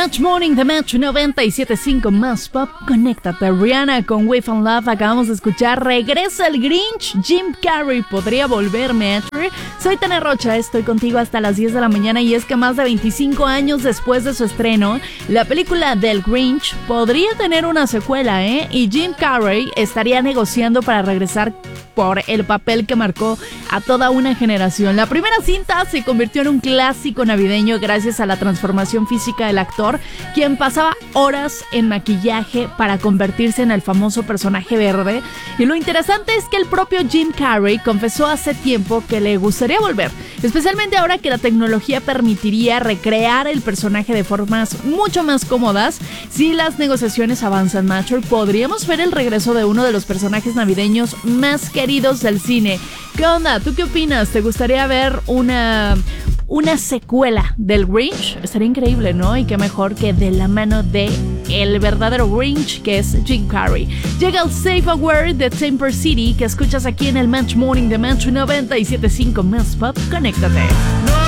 Match Morning, The Match 97.5 más pop. Conéctate, Rihanna con With and Love. Acabamos de escuchar Regresa el Grinch. Jim Carrey podría volver, Match. Soy Tania Rocha, estoy contigo hasta las 10 de la mañana. Y es que más de 25 años después de su estreno, la película del Grinch podría tener una secuela, y Jim Carrey estaría negociando para regresar por el papel que marcó a toda una generación. La primera cinta se convirtió en un clásico navideño gracias a la transformación física del actor, quien pasaba horas en maquillaje para convertirse en el famoso personaje verde. Y lo interesante es que el propio Jim Carrey confesó hace tiempo que le gustaría volver, especialmente ahora que la tecnología permitiría recrear el personaje de formas mucho más cómodas. Si las negociaciones avanzan, Macho, podríamos ver el regreso de uno de los personajes navideños más queridos del cine. ¿Qué onda? ¿Tú qué opinas? ¿Te gustaría ver una secuela del Grinch? Estaría increíble, ¿no? Y qué mejor que de la mano de el verdadero Grinch, que es Jim Carrey. Llega el Safe Aware de Temper City, que escuchas aquí en el Match Morning de Match 97.5 más pop. Conéctate.